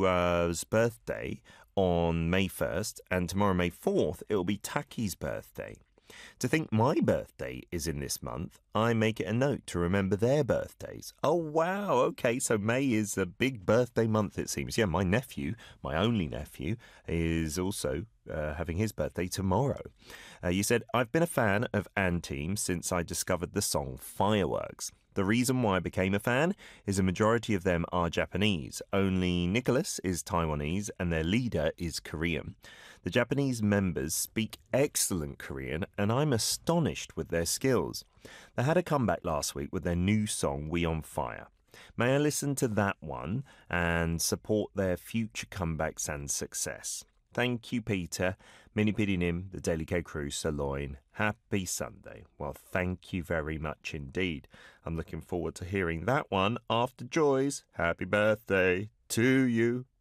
Joa's birthday on May 1st, and tomorrow, May 4th, it'll be Taki's birthday. To think my birthday is in this month, I make it a note to remember their birthdays. Oh, wow. Okay, so May is a big birthday month, it seems. Yeah, my nephew, my only nephew, is also having his birthday tomorrow. You said, I've been a fan of &Team since I discovered the song Fireworks. The reason why I became a fan is a majority of them are Japanese. Only Nicholas is Taiwanese and their leader is Korean. The Japanese members speak excellent Korean and I'm astonished with their skills. They had a comeback last week with their new song We on Fire. May I listen to that one and support their future comebacks and success? Thank you, Peter. Mini Pidinim, the Daily K Crew, Saloin. Happy Sunday. Well, thank you very much indeed. I'm looking forward to hearing that one after Joy's happy birthday to you.